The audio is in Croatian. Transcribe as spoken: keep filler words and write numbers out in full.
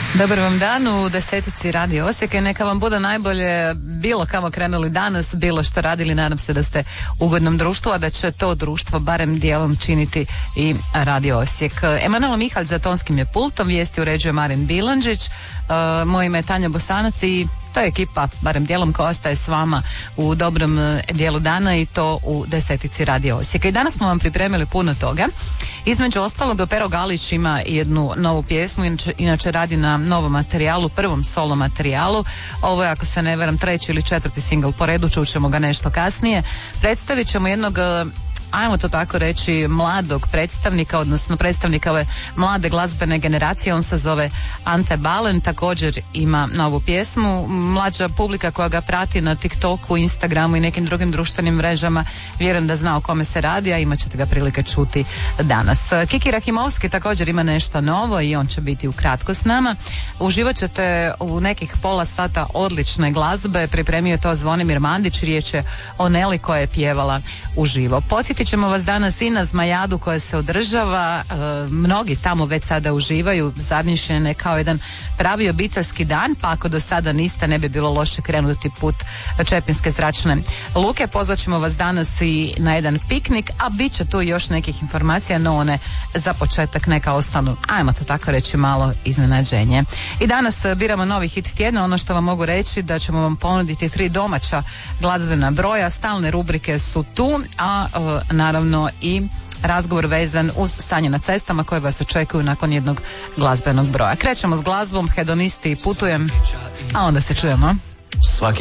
Dobar vam dan u desetici Radio Osijek i neka vam bude najbolje bilo kamo krenuli danas, bilo što radili. Nadam se da ste u ugodnom društvu, a da će to društvo barem dijelom činiti i Radio Osijek. Emanuela Mihalj za tonskim je pultom, vijesti uređuje Marin Bilandžić, uh, moje ime je Tanja Bosanac i to je ekipa, barem dijelom, koja ostaje s vama u dobrom dijelu dana i to u desetici Radio Osijeka. I danas smo vam pripremili puno toga. Između ostalog, Pero Galić ima jednu novu pjesmu, inače, inače radi na novom materijalu, prvom solo materijalu. Ovo je, ako se ne varam, treći ili četvrti singl po redu, čućemo ga nešto kasnije. Predstavit ćemo jednog, ajmo to tako reći, mladog predstavnika, odnosno predstavnika ove mlade glazbene generacije. On se zove Ante Balen, također ima novu pjesmu. Mlađa publika koja ga prati na TikToku, Instagramu i nekim drugim društvenim mrežama, vjerujem da zna o kome se radi, a imat ćete ga prilike čuti danas. Kiki Rahimovski također ima nešto novo i on će biti ukratko s nama. Uživat ćete u nekih pola sata odlične glazbe, pripremio je to Zvonimir Mandić, riječ je o Neli koja je pjevala uživo. Podsjetit ćemo vas danas i na Zmajadu koja se održava, e, mnogi tamo već sada uživaju, zamišljen je kao jedan pravi obiteljski dan, pa ako do sada niste, ne bi bilo loše krenuti put Čepinske zračne luke. Pozvat ćemo vas danas i na jedan piknik, a bit će tu još nekih informacija, no one za početak neka ostanu, ajmo to tako reći, malo iznenađenje. I danas biramo novi hit tjedna. Ono što vam mogu reći da ćemo vam ponuditi tri domaća glazbena broja, stalne rubrike su tu, a e, naravno i razgovor vezan uz stanje na cestama koje vas očekuju nakon jednog glazbenog broja. Krećemo s glazbom, Hedonisti i Putujem, a onda se čujemo.